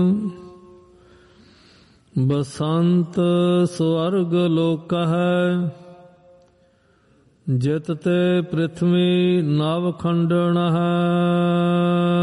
ਬਸੰਤ ਸਵਰਗ ਲੋਕ ਹੈ, ਜਿਤ ਤੇ ਪ੍ਰਿਥਵੀ ਨਵ ਖੰਡਨ ਹੈ।